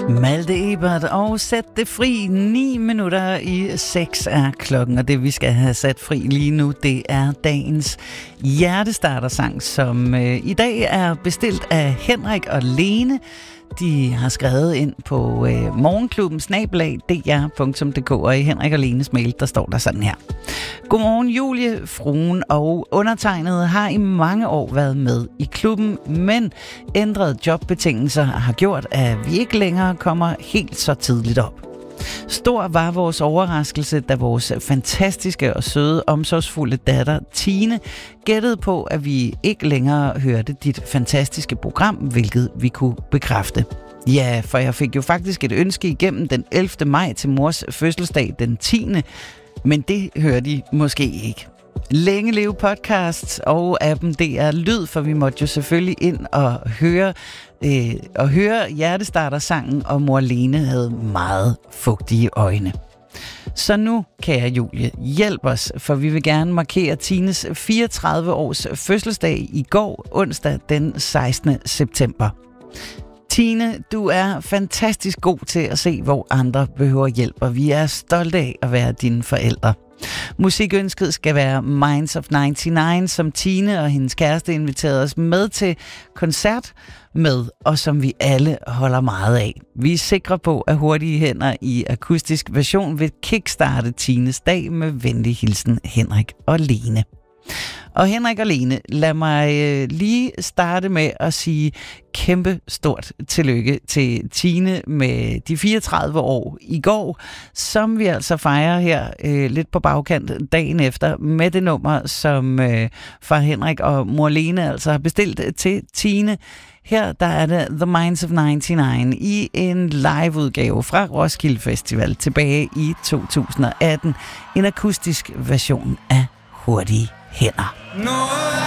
Malte Ebert og Sæt det fri. 9 minutter i 6 er klokken, og det vi skal have sat fri lige nu, det er dagens hjertestartersang, som i dag er bestilt af Henrik og Lene. De har skrevet ind på morgenklubben@dr.dk, og i Henrik og Lenes mail, der står der sådan her. Godmorgen Julie, fruen og undertegnede har i mange år været med i klubben, men ændrede jobbetingelser har gjort, at vi ikke længere kommer helt så tidligt op. Stor var vores overraskelse, da vores fantastiske og søde, omsorgsfulde datter Tine gættede på, at vi ikke længere hørte dit fantastiske program, hvilket vi kunne bekræfte. Ja, for jeg fik jo faktisk et ønske igennem den 11. maj til mors fødselsdag den 10. Men det hørte I måske ikke. Længe leve podcast og appen DR Lyd, for vi måtte jo selvfølgelig ind og høre hjertestartersangen, og mor Lene havde meget fugtige øjne. Så nu, kære Julie, hjælp os, for vi vil gerne markere Tines 34 års fødselsdag i går, onsdag den 16. september. Tine, du er fantastisk god til at se, hvor andre behøver hjælp, og vi er stolte af at være dine forældre. Musikønsket skal være Minds of 99, som Tine og hendes kæreste inviterede os med til koncert med, og som vi alle holder meget af. Vi er sikre på, at Hurtige Hænder i akustisk version vil kickstarte Tines dag. Med venlig hilsen, Henrik og Lene. Og Henrik og Lene, lad mig lige starte med at sige kæmpe stort tillykke til Tine med de 34 år i går, som vi altså fejrer her lidt på bagkant dagen efter med det nummer, som far Henrik og mor Lene altså har bestilt til Tine. Her der er det The Minds of 99 i en liveudgave fra Roskilde Festival tilbage i 2018. En akustisk version af Hurtige Hænder.